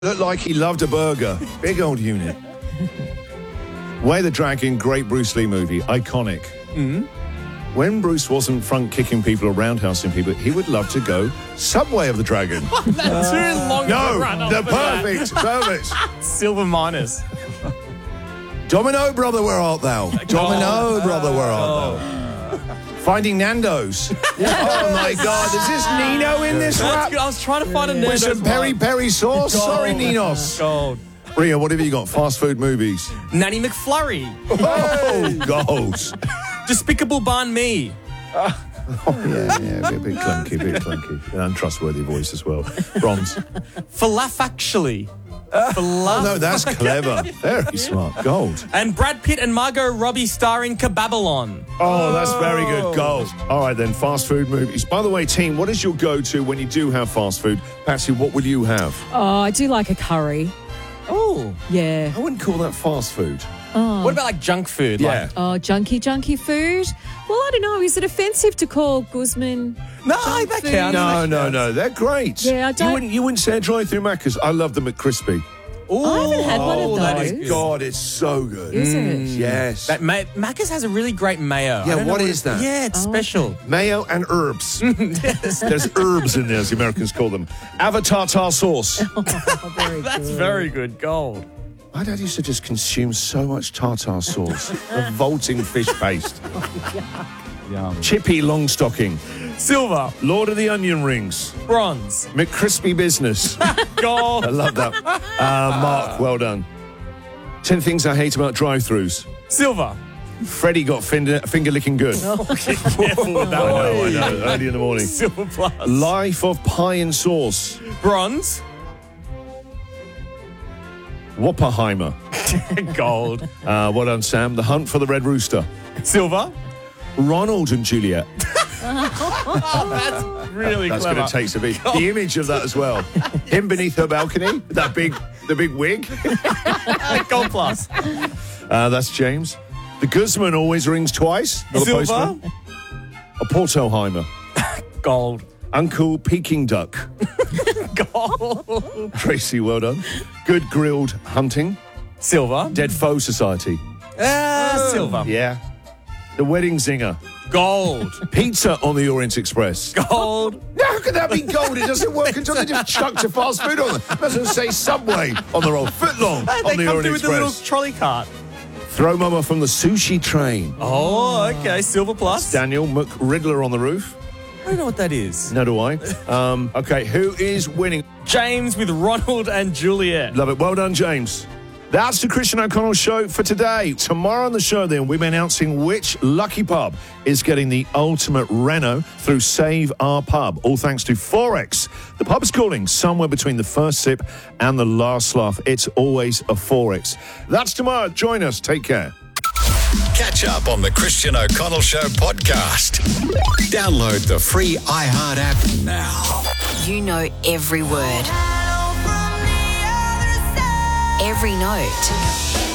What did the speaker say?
Looked like he loved a burger. Big old unit. Way the Dragon, great Bruce Lee movie. Iconic. Mm-hmm. When Bruce wasn't front kicking people or roundhousing people, he would love to go Subway of the Dragon. That's too long of a run the perfect. Silver minus. Domino, brother, where art thou? Domino, brother, where art thou? Finding Nando's. Oh, my God. Is this Nino in this rap? I was trying to find a Nando's With some peri-peri sauce? Gold. Sorry, Ninos. Gold. Ria, what have you got? Fast food movies. Nanny McFlurry. Oh, gold. Despicable Banh Mi. Yeah, a bit clunky. An untrustworthy voice as well. Bronze. Falafactually. Oh, no, that's clever. Very smart. Gold. And Brad Pitt and Margot Robbie starring Kababylon. Oh, that's very good. Gold. All right, then, fast food movies. By the way, team, what is your go-to when you do have fast food? Patsy, what will you have? Oh, I do like a curry. Oh. Yeah. I wouldn't call that fast food. Oh. What about like junk food? Yeah. Like, junky food? Well, I don't know. Is it offensive to call Guzman no, junk that food? counts. No. They're great. Yeah, I don't... You wouldn't say a drive-through Macca's. I love the McCrispy. Ooh. I haven't had one of that those. is good. God, it's so good. Is it? Yes. Macca's has a really great mayo. Yeah, I don't know what is that? Yeah, it's special. Mayo and herbs. There's herbs in there, as the Americans call them. Avatar sauce. That's very good. Gold. My dad used to just consume so much tartar sauce. Revolting fish paste. Chippy Longstocking. Silver. Lord of the Onion Rings. Bronze. McCrispy Business. Gold. I love that. Mark, well done. 10 things I hate about drive-thrus. Silver. Freddie got finger licking good. Careful with that one. I know. Early in the morning. Silver plus. Life of Pie and Sauce. Bronze. Whopperheimer. Gold. Well done, Sam. The Hunt for the Red Rooster. Silver. Ronald and Juliet. That's really That's clever. going to take some beat. The image of that as well. Him beneath her balcony, the big wig. Gold plus. That's James. The Guzman always rings twice. Not a Silver. postman. A Portoheimer. Gold. Uncle Peking Duck. Gold. Tracy, well done. Good Grilled Hunting. Silver. Dead Foe Society. Silver. Yeah. The Wedding Zinger. Gold. Pizza on the Orient Express. Gold. How can that be gold? It doesn't work until they just chucked a fast food on them. It doesn't say Subway on the roll. Footlong They on the come Orient through with the little Express. trolley cart. Throw Mama from the Sushi Train. Oh, okay. Silver plus. Daniel McRiddler on the roof. I don't know what that is. No do I. Okay, who is winning? James with Ronald and Juliet. Love it. Well done, James. That's the Christian O'Connell Show for today. Tomorrow on the show, then, we'll be announcing which lucky pub is getting the ultimate reno through Save Our Pub. All thanks to Forex. The pub's calling somewhere between the first sip and the last laugh. It's always a Forex. That's tomorrow. Join us. Take care. Catch up on the Christian O'Connell Show podcast. Download the free iHeart app now. You know every word, every note.